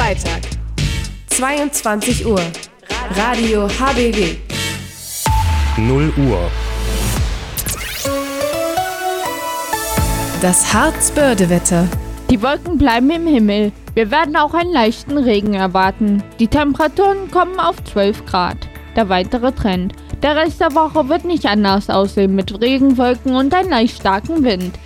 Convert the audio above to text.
Freitag, 22 Uhr, Radio HBW. 0 Uhr. Das Harzbörde-Wetter. Die Wolken bleiben im Himmel. Wir werden auch einen leichten Regen erwarten. Die Temperaturen kommen auf 12 Grad. Der weitere Trend. Der Rest der Woche wird nicht anders aussehen mit Regenwolken und einem leicht starken Wind.